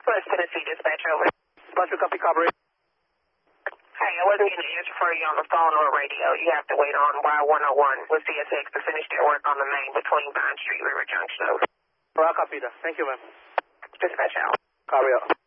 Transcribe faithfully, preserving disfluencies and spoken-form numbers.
West Tennessee Dispatch, over. Dispatch, copy, cover. Hey, I wasn't getting an answer for you on the phone or radio. You have to wait on Y one oh one with C S X to finish their work on the main between Vine Street, River Junction, over. Well, I'll copy that. Thank you, ma'am. Dispatch out. Cover out.